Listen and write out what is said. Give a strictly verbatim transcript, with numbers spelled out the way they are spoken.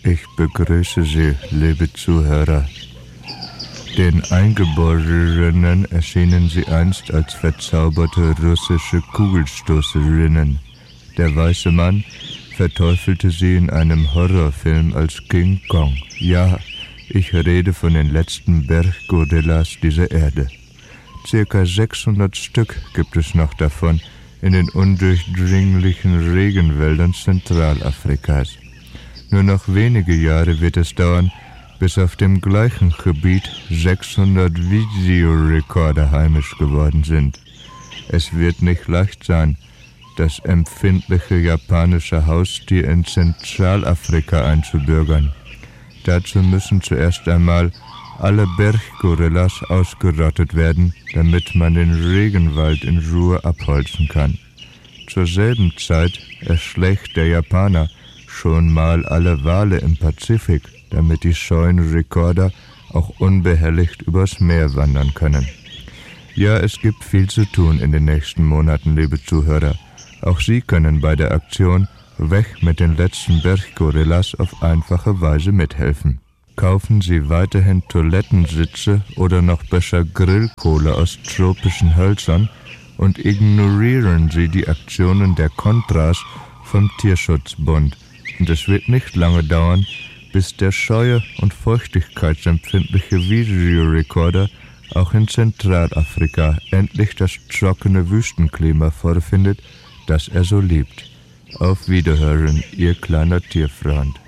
Ich begrüße Sie, liebe Zuhörer. Den Eingeborenen erschienen sie einst als verzauberte russische Kugelstoßerinnen. Der weiße Mann verteufelte sie in einem Horrorfilm als King Kong. Ja, ich rede von den letzten Berggorillas dieser Erde. Circa sechshundert Stück gibt es noch davon in den undurchdringlichen Regenwäldern Zentralafrikas. Nur noch wenige Jahre wird es dauern, bis auf dem gleichen Gebiet sechshundert Videorekorder heimisch geworden sind. Es wird nicht leicht sein, das empfindliche japanische Haustier in Zentralafrika einzubürgern. Dazu müssen zuerst einmal alle Berggorillas ausgerottet werden, damit man den Regenwald in Ruhe abholzen kann. Zur selben Zeit erschlägt der Japaner schon mal alle Wale im Pazifik, damit die scheuen Rekorder auch unbehelligt übers Meer wandern können. Ja, es gibt viel zu tun in den nächsten Monaten, liebe Zuhörer. Auch Sie können bei der Aktion Weg mit den letzten Berggorillas auf einfache Weise mithelfen. Kaufen Sie weiterhin Toilettensitze oder noch besser Grillkohle aus tropischen Hölzern und ignorieren Sie die Aktionen der Contras vom Tierschutzbund. Und es wird nicht lange dauern, bis der scheue und feuchtigkeitsempfindliche Videorekorder auch in Zentralafrika endlich das trockene Wüstenklima vorfindet, das er so liebt. Auf Wiederhören, Ihr kleiner Tierfreund.